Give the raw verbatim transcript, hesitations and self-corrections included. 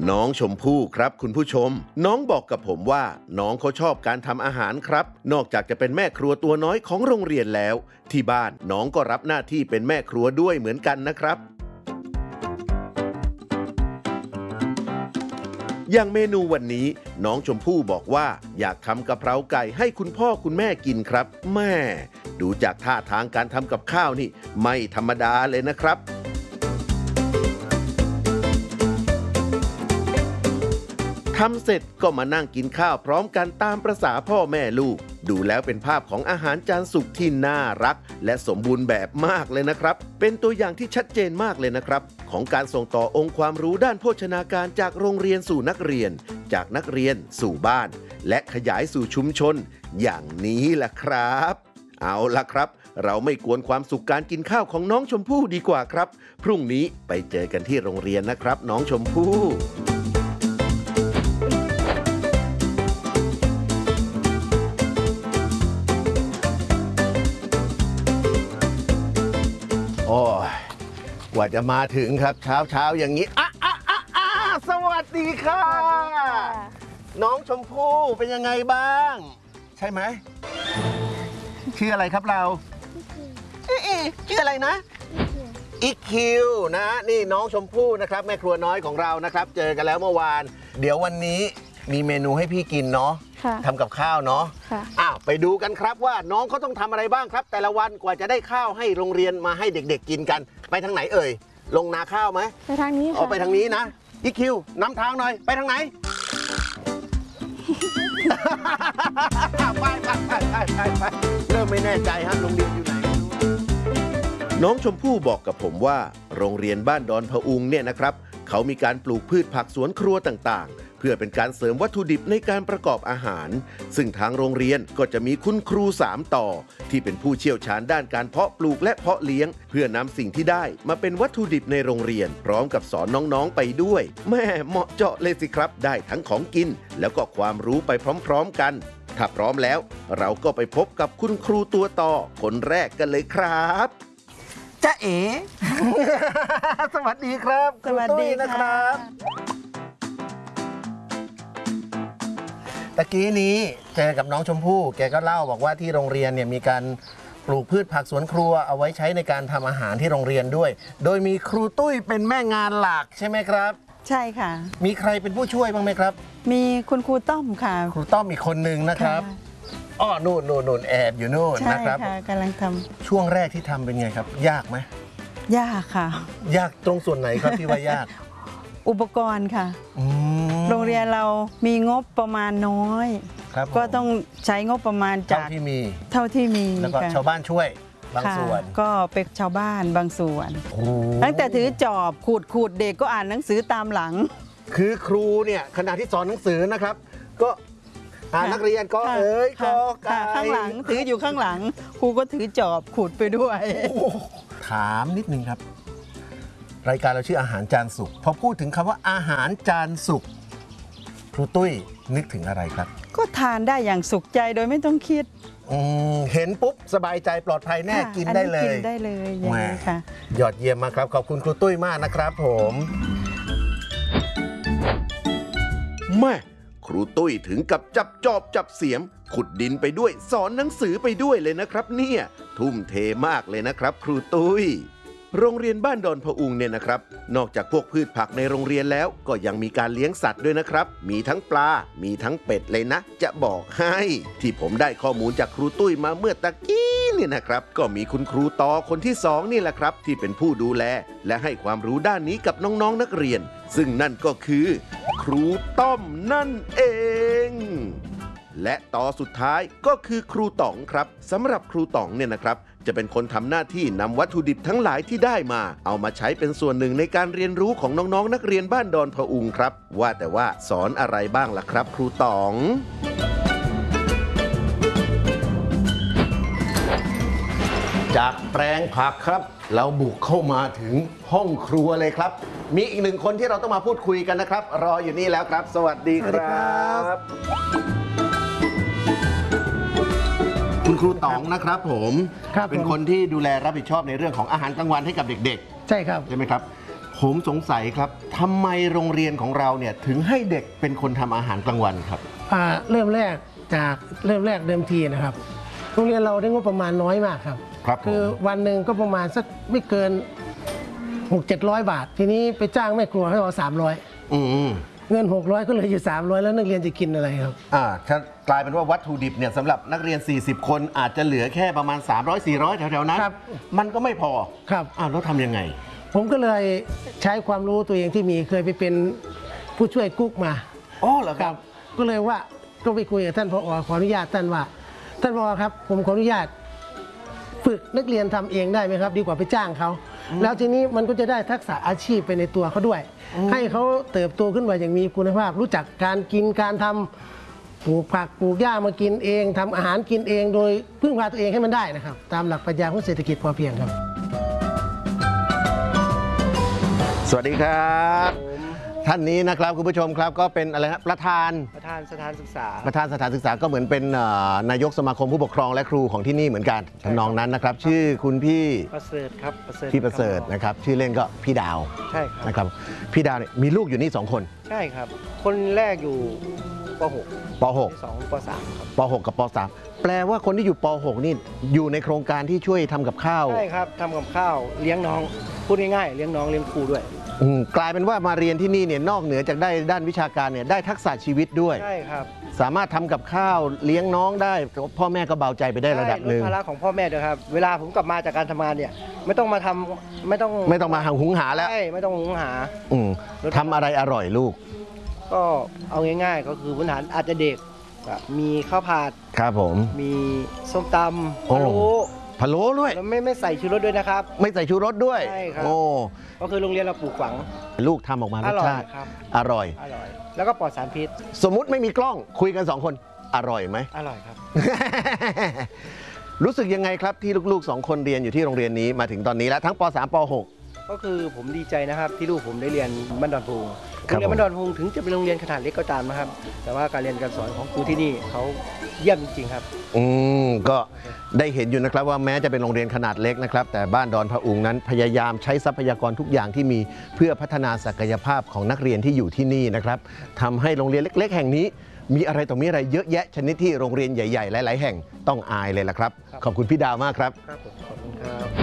น้องชมพู่ครับคุณผู้ชมน้องบอกกับผมว่าน้องเขาชอบการทำอาหารครับนอกจากจะเป็นแม่ครัวตัวน้อยของโรงเรียนแล้วที่บ้านน้องก็รับหน้าที่เป็นแม่ครัวด้วยเหมือนกันนะครับอย่างเมนูวันนี้น้องชมพู่บอกว่าอยากทำกะเพราไก่ให้คุณพ่อคุณแม่กินครับแม่ดูจากท่าทางการทำกับข้าวนี่ไม่ธรรมดาเลยนะครับทำเสร็จก็มานั่งกินข้าวพร้อมกันตามประสาพ่อแม่ลูกดูแล้วเป็นภาพของอาหารจานสุกที่น่ารักและสมบูรณ์แบบมากเลยนะครับเป็นตัวอย่างที่ชัดเจนมากเลยนะครับของการส่งต่อองค์ความรู้ด้านโภชนาการจากโรงเรียนสู่นักเรียนจากนักเรียนสู่บ้านและขยายสู่ชุมชนอย่างนี้ล่ะครับเอาล่ะครับเราไม่กวนความสุขการกินข้าวของน้องชมพู่ดีกว่าครับพรุ่งนี้ไปเจอกันที่โรงเรียนนะครับน้องชมพู่โอ้ยกว่าจะมาถึงครับเช้าเช้าอย่างนี้อ่ะอ่ะอ่ะอ่ะสวัสดีค่ะน้องชมพู่เป็นยังไงบ้างใช่ไหมชื่ออะไรครับเราชื่ออะไรนะอีคิวนะนี่น้องชมพู่นะครับแม่ครัวน้อยของเรานะครับเจอกันแล้วเมื่อวานเดี๋ยววันนี้มีเมนูให้พี่กินเนาะทำกับข้าวเนาะอ้าวไปดูกันครับว่าน้องเขาต้องทำอะไรบ้างครับแต่ละวันกว่าจะได้ข้าวให้โรงเรียนมาให้เด็กๆกินกันไปทางไหนเอ่ยลงนาข้าวไหมไปทางนี้อ๋อไปทางนี้นะอีคิวนำทางหน่อยไปทางไหนไปไปไปไปไปเริ่มไม่แน่ใจฮะโรงเรียนอยู่ไหนน้องชมพู่บอกกับผมว่าโรงเรียนบ้านดอนพะอุงเนี่ยนะครับเขามีการปลูกพืชผักสวนครัวต่างๆเพื่อเป็นการเสริมวัตถุดิบในการประกอบอาหารซึ่งทางโรงเรียนก็จะมีคุณครูสามต่อที่เป็นผู้เชี่ยวชาญด้านการเพาะปลูกและเพาะเลี้ยงเพื่อนำสิ่งที่ได้มาเป็นวัตถุดิบในโรงเรียนพร้อมกับสอนน้องๆไปด้วยแม่เหมาะเจาะเลยสิครับได้ทั้งของกินแล้วก็ความรู้ไปพร้อมๆกันถ้าพร้อมแล้วเราก็ไปพบกับคุณครูตัวต่อคนแรกกันเลยครับจ๊ะเอ๋ สวัสดีครับสวัสดีนะครับตะกี้นี้เจอกับน้องชมพู่แกก็เล่าบอกว่าที่โรงเรียนเนี่ยมีการปลูกพืชผักสวนครัวเอาไว้ใช้ในการทำอาหารที่โรงเรียนด้วยโดยมีครูตุ้ยเป็นแม่งานหลักใช่ไหมครับใช่ค่ะมีใครเป็นผู้ช่วยบ้างไหมครับมีคุณครูต้อมค่ะครูต้อมอีกคนนึงนะครับอ้อนู่นนู่นนู่นแอบอยู่นู่นนะครับใช่ค่ะกำลังทำช่วงแรกที่ทำเป็นไงครับยากไหมยากค่ะยากตรงส่วนไหนครับที่ว่ายากอุปกรณ์ค่ะโรงเรียนเรามีงบประมาณน้อยก็ต้องใช้งบประมาณจากเท่าที่มีเท่าที่มีแล้วก็ชาวบ้านช่วยบางส่วนก็เป็นชาวบ้านบางส่วนตั้งแต่ถือจอบขูดขูดเด็กก็อ่านหนังสือตามหลังคือครูเนี่ยขณะที่สอนหนังสือนะครับก็นักเรียนก็เอ้ยก็ข้างหลังถืออยู่ข้างหลังครูก็ถือจอบขูดไปด้วยถามนิดนึงครับรายการเราชื่ออาหารจานสุกพอพูดถึงคำว่าอาหารจานสุกครูตุ้ยนึกถึงอะไรครับก็ทานได้อย่างสุขใจโดยไม่ต้องคิดเห็นปุ๊บสบายใจปลอดภัยแน่กินได้เลยกินได้เลยอย่างนี้ค่ะยอดเยี่ยมมากครับขอบคุณครูตุ้ยมากนะครับผมแม่ครูตุ้ยถึงกับจับจอบจับเสียมขุดดินไปด้วยสอนหนังสือไปด้วยเลยนะครับเนี่ยทุ่มเทมากเลยนะครับครูตุ้ยโรงเรียนบ้านดอนพะอุงเนี่ยนะครับนอกจากพวกพืชผักในโรงเรียนแล้วก็ยังมีการเลี้ยงสัตว์ด้วยนะครับมีทั้งปลามีทั้งเป็ดเลยนะจะบอกให้ที่ผมได้ข้อมูลจากครูตุ้ยมาเมื่อตะกี้เนี่ยนะครับก็มีคุณครูตอคนที่สองนี่แหละครับที่เป็นผู้ดูแลและให้ความรู้ด้านนี้กับน้องๆ น, นักเรียนซึ่งนั่นก็คือครูต้อมนั่นเองและต่อสุดท้ายก็คือครูต๋องครับสำหรับครูต๋องเนี่ยนะครับจะเป็นคนทำหน้าที่นำวัตถุดิบทั้งหลายที่ได้มาเอามาใช้เป็นส่วนหนึ่งในการเรียนรู้ของน้องๆ น, นักเรียนบ้านดอนพะอุงครับว่าแต่ว่าสอนอะไรบ้างล่ะครับครูต๋องจากแปลงผักครับเราบุกเข้ามาถึงห้องครัวเลยครับมีอีกหนึ่งคนที่เราต้องมาพูดคุยกันนะครับรออยู่นี่แล้วครับสวัสดีครับคุณครูต๋องนะครับผมเป็นคนที่ดูแลรับผิดชอบในเรื่องของอาหารกลางวันให้กับเด็กๆใช่ครับใช่ไหมครับผมสงสัยครับทำไมโรงเรียนของเราเนี่ยถึงให้เด็กเป็นคนทำอาหารกลางวันครับอ่าเริ่มแรกจากเริ่มแรกเดิมทีนะครับโรงเรียนเราได้งบประมาณน้อยมากครับครับคือวันหนึ่งก็ประมาณสักไม่เกินหกเจ็ดร้อยบาท ทีนี้ไปจ้างแม่ครัวให้เราสามร้อยอืมเงินหกร้อยก็เลยอยู่สามร้อยแล้วนักเรียนจะกินอะไรครับอ่าถ้ากลายเป็นว่าวัตถุดิบเนี่ยสำหรับนักเรียน สี่สิบ คนอาจจะเหลือแค่ประมาณ สามร้อย สี่ร้อย แถวๆนั้นครับมันก็ไม่พอครับอ้าวแล้วทำยังไงผมก็เลยใช้ความรู้ตัวเองที่มีเคยไปเป็นผู้ช่วยกุ๊กมาอ๋อเหรอคครัรับบ ก็เลยว่าก็ไปคุยกับท่านผอขออนุญาตท่านว่า ท่านผอครับ ผมขออนุญาตฝึกนักเรียนทำเองได้ไหมครับ ดีกว่าไปจ้างเขาแล้วทีนี้มันก็จะได้ทักษะอาชีพไปในตัวเขาด้วย ให้เขาเติบโตขึ้นมาอย่างมีคุณภาพ รู้จักการกินการทำปลูกผักปลูกหญ้ามากินเองทำอาหารกินเอง โดยพึ่งพาตัวเองให้มันได้นะครับ ตามหลักปรัชญาของเศรษฐกิจพอเพียงครับสวัสดีครับ ท่านนี้นะครับคุณผู้ชมครับก็เป็นอะไรฮะประธานประธานสถานศึกษาประธานสถานศึกษาก็เหมือนเป็นเอ่อนายกสมาคมผู้ปกครองและครูของที่นี่เหมือนกันทำนองนั้นนะครับ ชื่อคุณพี่ประเสริฐครับประเสริฐพี่ประเสริฐนะครับชื่อเล่นก็พี่ดาวใช่ครับนะครับพี่ดาวเนี่ยมีลูกอยู่นี่สองคนใช่ครับ คนแรกอยู่ป .หกป .หกที่สองป .สาม ครับป .หก กับป .สาม แปลว่าคนที่อยู่ป .หก นี่อยู่ในโครงการที่ช่วยทำกับข้าวใช่ครับทำกับข้าวเลี้ยงน้องพูดง่ายๆเลี้ยงน้องเลี้ยงครูด้วยอืมกลายเป็นว่ามาเรียนที่นี่เนี่ยนอกเหนือจากได้ด้านวิชาการเนี่ยได้ทักษะชีวิตด้วยใช่ครับสามารถทำกับข้าวเลี้ยงน้องได้พ่อแม่ก็เบาใจไปได้ระดับหนึ่งใช่ลดภาระของพ่อแม่ด้วยครับ เวลาผมกลับมาจากการทำงานเนี่ยไม่ต้องมาทำไม่ต้องไม่ต้องมาหาหุงหาแล้วใช่ไม่ต้องหุงหาอืมทำอะไรอร่อยลูกก็เอาง่ายๆ ก็คือพื้นฐานอาจจะเด็กแบบมีข้าวผัดครับผมมีส้มตำโอ้พะโล้พะโล้ด้วยแล้วไม่ไม่ใส่ชูรสด้วยนะครับไม่ใส่ชูรสด้วยใช่ครับโอ้ก็คือโรงเรียนเราปลูกฝังลูกทำออกมารอสร่อยชาติครับอร่อยอร่อย แล้วก็ปลอดสารพิษสมมุติไม่มีกล้องคุยกันสองคนอร่อยไหมอร่อยครับรู้สึกยังไงครับที่ลูกๆสองคนเรียนอยู่ที่โรงเรียนนี้มาถึงตอนนี้แล้วทั้งป .สาม ป .หกก็คือผมดีใจนะครับที่ลูกผมได้เรียนบ้านดอนพุงคโรรับงเรียนบ้านดอนพุงถึงจะเป็นโรงเรียนขนาดเล็กก็ตามนะครับ แต่ว่าการเรียนการสอนของครูที่นี่เขาเยี่ยมจริงๆครับอืมก็ได้เห็นอยู่นะครับว่าแม้จะเป็นโรงเรียนขนาดเล็กนะครับแต่บ้านดอนพะอุงนั้นพยายามใช้ทรัพยากรทุกอย่างที่มีเพื่อพัฒนาศักยภาพของนักเรียนที่อยู่ที่นี่นะครับทำให้โรงเรียนเล็ก ๆ แห่งนี้ มีอะไรต่อมีอะไรเยอะแยะชนิดที่โรงเรียนใหญ่ๆหลายๆแห่งต้องอายเลยล่ะครับครับขอบคุณพี่ดาวมากครับครับผมขอบคุณครับ